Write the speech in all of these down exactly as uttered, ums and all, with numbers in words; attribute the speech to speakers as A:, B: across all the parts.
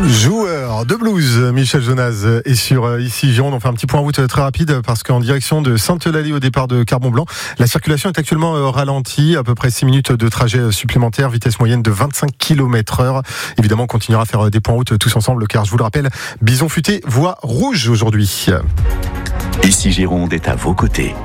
A: Joueur de blues, Michel Jonas est sur Ici Gironde. On fait un petit point en route très rapide parce qu'en direction de Sainte-Eulalie au départ de Carbon-Blanc, la circulation est actuellement ralentie, à peu près six minutes de trajet supplémentaire, vitesse moyenne de vingt-cinq kilomètres heure. Évidemment, on continuera à faire des points en route tous ensemble car je vous le rappelle, Bison Futé voie rouge aujourd'hui.
B: Ici Gironde est à vos côtés.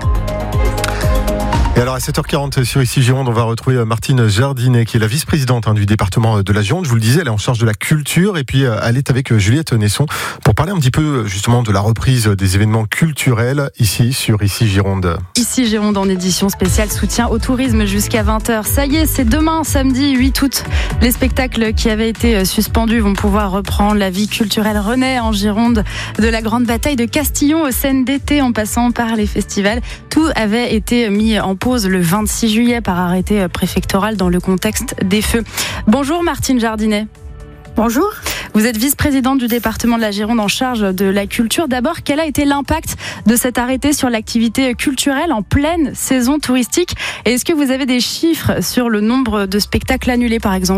A: Et alors à sept heures quarante sur Ici Gironde, on va retrouver Martine Jardinet qui est la vice-présidente hein, du département de la Gironde. Je vous le disais, elle est en charge de la culture et puis elle est avec Juliette Nesson pour parler un petit peu justement de la reprise des événements culturels ici sur Ici Gironde.
C: Ici Gironde en édition spéciale soutien au tourisme jusqu'à vingt heures. Ça y est, c'est demain, samedi huit août. Les spectacles qui avaient été suspendus vont pouvoir reprendre. La vie culturelle renaît en Gironde. De la grande bataille de Castillon aux scènes d'été en passant par les festivals. Tout avait été mis en pause le vingt-six juillet par arrêté préfectoral dans le contexte des feux. Bonjour Martine Jardinet.
D: Bonjour.
C: Vous êtes vice-présidente du département de la Gironde en charge de la culture. D'abord, quel a été l'impact de cet arrêté sur l'activité culturelle en pleine saison touristique ? Et est-ce que vous avez des chiffres sur le nombre de spectacles annulés par exemple ?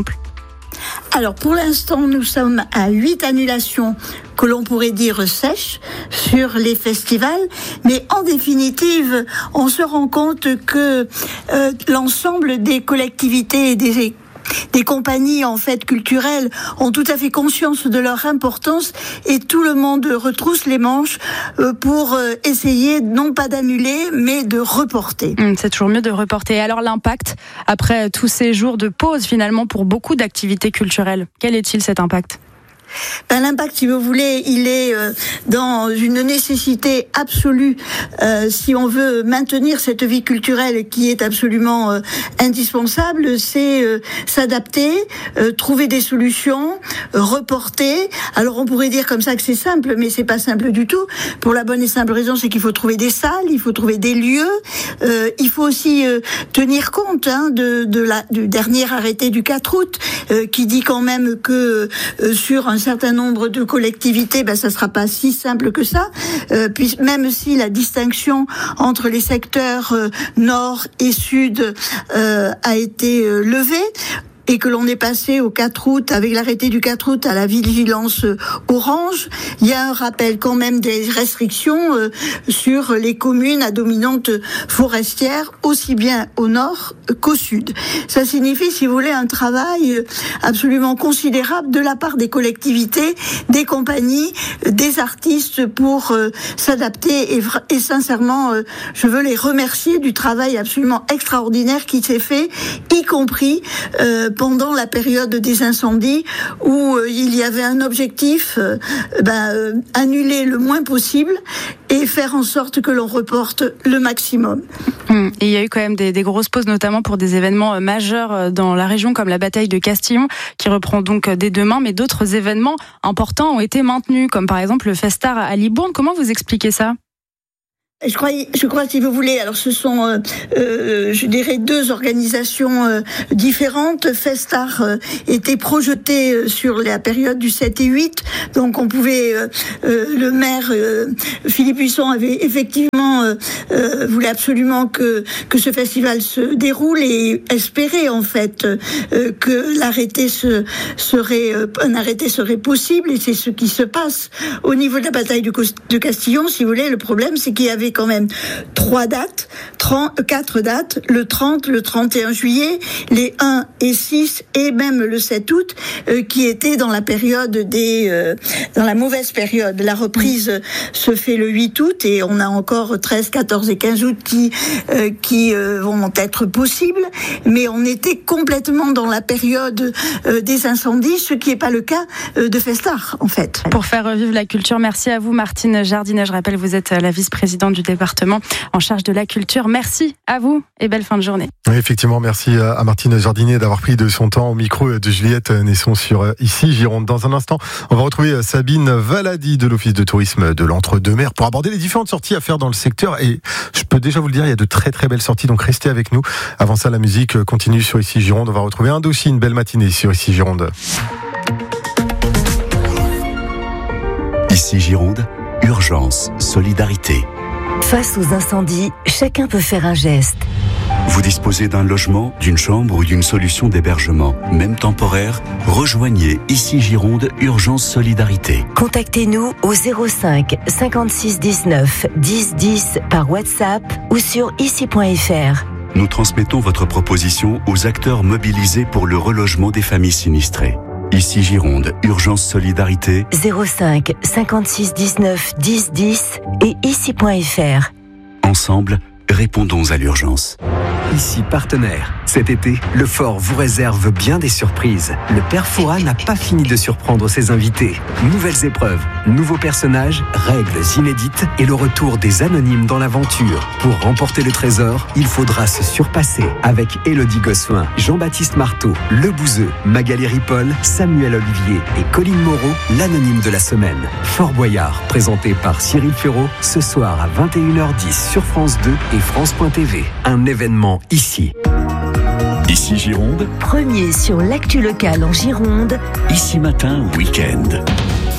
D: Alors pour l'instant, nous sommes à huit annulations que l'on pourrait dire sèches sur les festivals, mais en définitive, on se rend compte que euh, l'ensemble des collectivités et des Des compagnies en fait culturelles ont tout à fait conscience de leur importance et tout le monde retrousse les manches pour essayer non pas d'annuler mais de reporter.
C: Mmh, c'est toujours mieux de reporter. Et alors l'impact après tous ces jours de pause finalement pour beaucoup d'activités culturelles, quel est-il cet impact ?
D: Ben, l'impact, si vous voulez, il est euh, dans une nécessité absolue euh, si on veut maintenir cette vie culturelle qui est absolument euh, indispensable, c'est euh, s'adapter, euh, trouver des solutions, euh, reporter. Alors on pourrait dire comme ça que c'est simple, mais c'est pas simple du tout. Pour la bonne et simple raison, c'est qu'il faut trouver des salles, il faut trouver des lieux, euh, il faut aussi euh, tenir compte hein, de, de la, du dernier arrêté du quatre août euh, qui dit quand même que euh, sur un certain nombre de collectivités, ben ça sera pas si simple que ça. Euh, puis même si la distinction entre les secteurs euh, nord et sud euh, a été euh, levée. Et que l'on est passé au quatre août, avec l'arrêté du quatre août à la vigilance orange, il y a un rappel quand même des restrictions euh, sur les communes à dominante forestière, aussi bien au nord qu'au sud. Ça signifie, si vous voulez, un travail absolument considérable de la part des collectivités, des compagnies, des artistes pour euh, s'adapter. Et, et sincèrement, euh, je veux les remercier du travail absolument extraordinaire qui s'est fait, y compris euh, pendant la période des incendies où euh, il y avait un objectif, euh, ben, euh, annuler le moins possible et faire en sorte que l'on reporte le maximum.
C: Mmh. Et il y a eu quand même des, des grosses pauses, notamment pour des événements majeurs dans la région comme la bataille de Castillon, qui reprend donc dès demain, mais d'autres événements importants ont été maintenus, comme par exemple le Festar à Libourne. Comment vous expliquez ça ?
D: Je crois, je crois, si vous voulez, alors ce sont, euh, euh, je dirais, deux organisations euh, différentes. Festar euh, était projeté sur la période du sept et huit, donc on pouvait, euh, euh, le maire euh, Philippe Huisson avait effectivement euh, euh, voulait absolument que que ce festival se déroule et espérait en fait euh, que l'arrêté se, serait euh, un arrêté serait possible, et c'est ce qui se passe au niveau de la bataille de, de Castillon. Si vous voulez, le problème c'est qu'il y avait quand même trois dates, trente, quatre dates, le trente, le trente et un juillet, les un et six et même le sept août, euh, qui étaient dans la période des, euh, dans la mauvaise période. La reprise se fait le huit août et on a encore treize, quatorze et quinze août qui, euh, qui euh, vont être possibles, mais on était complètement dans la période euh, des incendies, ce qui n'est pas le cas euh, de Festar, en fait.
C: Pour faire revivre la culture, merci à vous Martine Jardinet. Je rappelle, vous êtes la vice-présidente du département en charge de la culture. Merci à vous et belle fin de journée.
A: Oui, effectivement, merci à Martine Jardinet d'avoir pris de son temps au micro de Juliette Nesson sur Ici Gironde. Dans un instant, on va retrouver Sabine Valadi de l'Office de tourisme de l'Entre-deux-Mers pour aborder les différentes sorties à faire dans le secteur. Et je peux déjà vous le dire, il y a de très très belles sorties, donc restez avec nous. Avant ça, la musique continue sur Ici Gironde. On va retrouver Indochine, une belle matinée sur Ici Gironde.
B: Ici Gironde, urgence, solidarité.
E: Face aux incendies, chacun peut faire un geste.
B: Vous disposez d'un logement, d'une chambre ou d'une solution d'hébergement, même temporaire? Rejoignez Ici Gironde Urgence Solidarité.
E: Contactez-nous au zéro cinq cinquante-six dix-neuf dix dix par WhatsApp ou sur ici point f r.
B: Nous transmettons votre proposition aux acteurs mobilisés pour le relogement des familles sinistrées. Ici Gironde Urgence Solidarité.
E: zéro cinq cinquante-six dix-neuf dix dix et ici point f r.
B: Ensemble, répondons à l'urgence.
F: Ici partenaire. Cet été, le Fort vous réserve bien des surprises. Le Père Fouras n'a pas fini de surprendre ses invités. Nouvelles épreuves, nouveaux personnages, règles inédites et le retour des anonymes dans l'aventure. Pour remporter le trésor, il faudra se surpasser avec Élodie Gossuin, Jean-Baptiste Marteau, Le Bouzeux, Magali Ripoll, Samuel Olivier et Colline Moreau, l'anonyme de la semaine. Fort Boyard, présenté par Cyril Ferraud, ce soir à vingt et une heures dix sur France deux et France point T V. Un événement ici.
B: Ici Gironde.
E: Premier sur l'actu locale en Gironde.
B: Ici Matin Week-end.